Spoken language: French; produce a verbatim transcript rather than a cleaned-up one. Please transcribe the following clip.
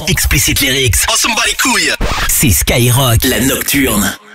Explicit Lyrics. Oh, somebody couille. C'est Skyrock, la nocturne.